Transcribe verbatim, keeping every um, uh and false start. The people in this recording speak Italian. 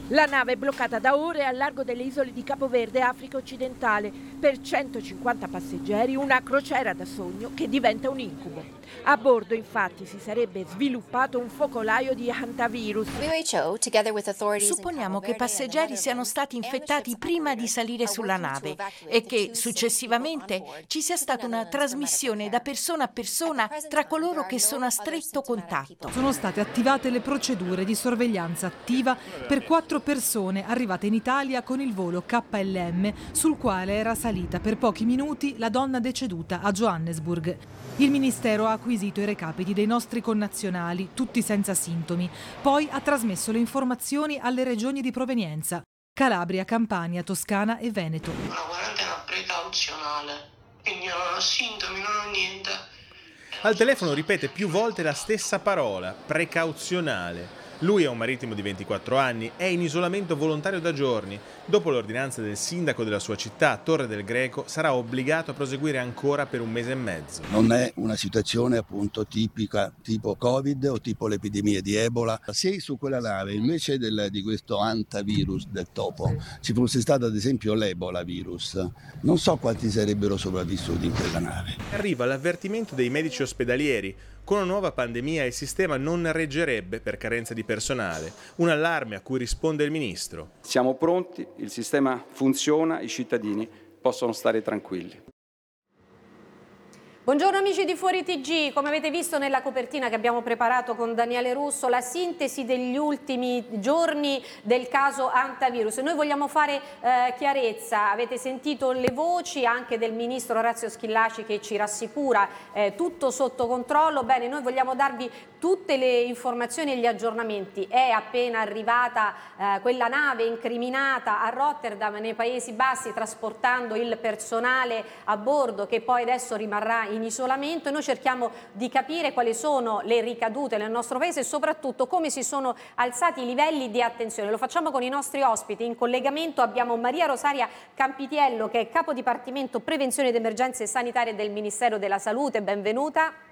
La nave è bloccata da ore al largo delle isole di Capoverde, Africa occidentale. Per centocinquanta passeggeri una crociera da sogno che diventa un incubo. A bordo infatti si sarebbe sviluppato un focolaio di hantavirus. Supponiamo che i passeggeri siano stati infettati prima di salire sulla nave e che successivamente ci sia stata una trasmissione da persona a persona tra coloro che sono a stretto contatto. Sono state attivate le procedure di sorveglianza attiva per quattro persone arrivate in Italia con il volo K L M sul quale era salita per pochi minuti la donna deceduta a Johannesburg. Il Ministero ha acquisito i recapiti dei nostri connazionali, tutti senza sintomi. Poi ha trasmesso le informazioni alle regioni di provenienza: Calabria, Campania, Toscana e Veneto. Una quarantena precauzionale, quindi non ho sintomi, non ho niente. Al telefono ripete più volte la stessa parola, precauzionale. Lui è un marittimo di ventiquattro anni, è in isolamento volontario da giorni. Dopo l'ordinanza del sindaco della sua città, Torre del Greco, sarà obbligato a proseguire ancora per un mese e mezzo. Non è una situazione appunto tipica tipo Covid o tipo l'epidemia di Ebola. Se su quella nave invece del, di questo hantavirus del topo ci fosse stato ad esempio l'Ebola virus, non so quanti sarebbero sopravvissuti in quella nave. Arriva l'avvertimento dei medici ospedalieri. Con una nuova pandemia il sistema non reggerebbe per carenza di personale. Un allarme a cui risponde il ministro. Siamo pronti, il sistema funziona, i cittadini possono stare tranquilli. Buongiorno amici di Fuori T G, come avete visto nella copertina che abbiamo preparato con Daniele Russo, la sintesi degli ultimi giorni del caso hantavirus. Noi vogliamo fare eh, chiarezza, avete sentito le voci anche del ministro Orazio Schillaci che ci rassicura eh, tutto sotto controllo. Bene, noi vogliamo darvi tutte le informazioni e gli aggiornamenti. È appena arrivata eh, quella nave incriminata a Rotterdam nei Paesi Bassi trasportando il personale a bordo che poi adesso rimarrà in in isolamento, e noi cerchiamo di capire quali sono le ricadute nel nostro paese e soprattutto come si sono alzati i livelli di attenzione. Lo facciamo con i nostri ospiti. In collegamento abbiamo Maria Rosaria Campitiello, che è capo dipartimento prevenzione ed emergenze sanitarie del Ministero della Salute. Benvenuta.